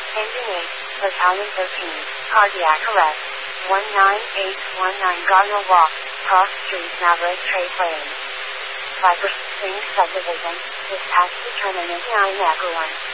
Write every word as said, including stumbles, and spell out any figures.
Engine eight, Battalion thirteen, cardiac arrest, one nine eight one nine Gardner Walk, Cross Street, Maverick Trade Lane. Viper Springs Subdivision, dispatch determinant nine everyone.